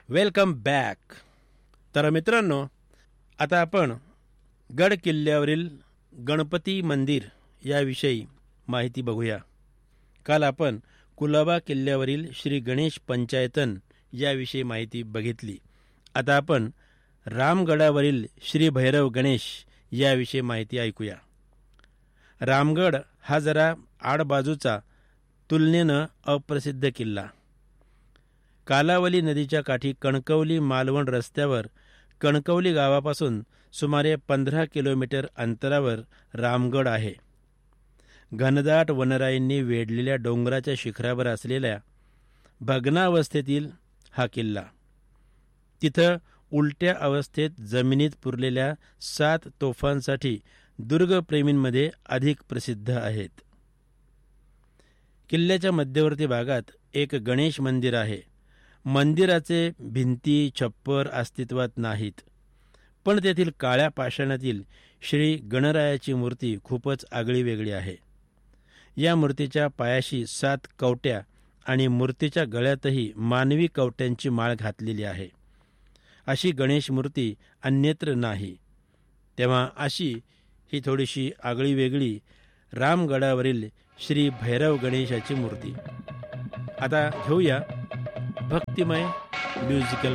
Welcome back. तर मित्रांनो, आता आपण गड किल्ल्यावरील गणपती मंदिर याविषयी माहिती बघूया. काल आपण कुलाबा किल्ल्यावरील श्री गणेश पंचायतन याविषयी माहिती बघितली. आता आपण रामगडावरील श्री भैरव गणेश याविषयी माहिती ऐकूया. रामगड हा जरा आडबाजूचा तुलनेनं अप्रसिद्ध किल्ला. कालावली नदीच्या काठी कणकवली मालवण रस्त्यावर कणकवली गावापासून सुमारे 15 किलोमीटर अंतरावर रामगड आहे. घनदाट वनराईंनी वेढलेल्या डोंगराच्या शिखरावर असलेल्या भग्नावस्थेतील हा किल्ला. तिथं उलट्या अवस्थेत जमिनीत पुरलेल्या 7 तोफांसाठी दुर्गप्रेमींमध्ये अधिक प्रसिद्ध आहेत. किल्ल्याच्या मध्यवर्ती भागात एक गणेश मंदिर आहे. मंदिराचे भिंती छप्पर अस्तित्वात नाहीत, पण तेथील काळ्या पाषाणातील श्री गणरायाची मूर्ती खूपच आगळीवेगळी आहे. या मूर्तीच्या पायाशी 7 कवट्या आणि मूर्तीच्या गळ्यातही मानवी कवट्यांची माळ घातलेली आहे. अशी गणेश मूर्ती अन्यत्र नाही. तेव्हा अशी ही थोडीशी आगळीवेगळी रामगडावरील श्री भैरव गणेशाची मूर्ती. आता घेऊया भक्तिमय म्युझिकल